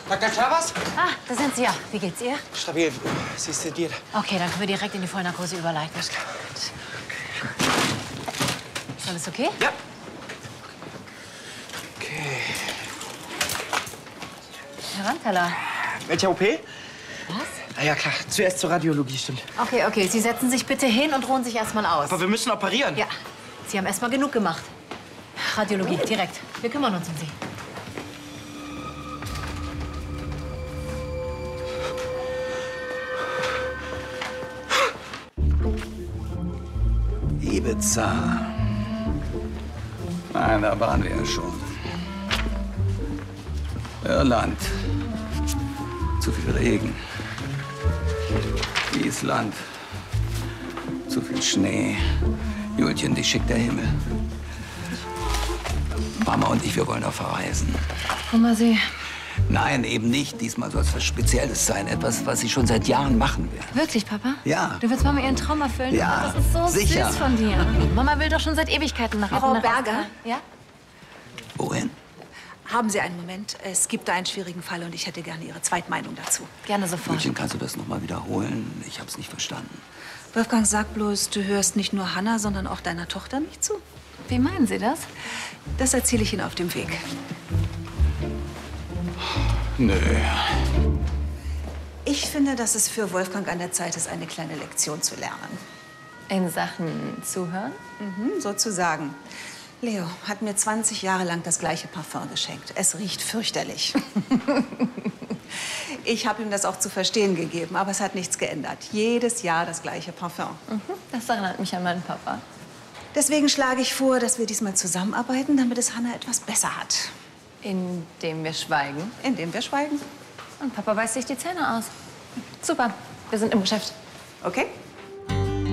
Dr. Chavas? Ah, da sind Sie ja. Wie geht's ihr? Stabil. Sie ist sediert. Okay, dann können wir direkt in die Vollnarkose überleiten. Alles klar. Ist alles okay? Ja. Okay. Herr Rantaler. Welcher OP? Was? Na ja, klar. Zuerst zur Radiologie, stimmt. Okay, okay. Sie setzen sich bitte hin und ruhen sich erstmal aus. Aber wir müssen operieren. Ja. Sie haben erstmal genug gemacht. Radiologie, direkt. Wir kümmern uns um Sie. Ibiza. Nein, da waren wir ja schon. Irland. Zu viel Regen. Island. Zu viel Schnee. Julchen, dich schickt der Himmel. Mama und ich, wir wollen noch verreisen. Guck Sie. Nein, eben nicht. Diesmal soll es was Spezielles sein. Etwas, was ich schon seit Jahren machen will. Wirklich, Papa? Ja. Du willst Mama ihren Traum erfüllen? Ja, Das ist so sicher. süß von dir. Mama will doch schon seit Ewigkeiten nach Frau nach Berger? Australien. Ja? Wohin? Haben Sie einen Moment? Es gibt da einen schwierigen Fall und ich hätte gerne Ihre Zweitmeinung dazu. Gerne sofort. Julchen, kannst du das noch mal wiederholen? Ich hab's nicht verstanden. Wolfgang, sag bloß, du hörst nicht nur Hannah, sondern auch deiner Tochter nicht zu. Wie meinen Sie das? Das erzähle ich Ihnen auf dem Weg. Nö. Ich finde, dass es für Wolfgang an der Zeit ist, eine kleine Lektion zu lernen. In Sachen Zuhören? Sozusagen. Leo hat mir 20 Jahre lang das gleiche Parfum geschenkt. Es riecht fürchterlich. Ich habe ihm das auch zu verstehen gegeben, aber es hat nichts geändert. Jedes Jahr das gleiche Parfum. Das erinnert mich an meinen Papa. Deswegen schlage ich vor, dass wir diesmal zusammenarbeiten, damit es Hannah etwas besser hat. Indem wir schweigen. Indem wir schweigen. Und Papa beißt sich die Zähne aus. Super, wir sind im Geschäft. Okay?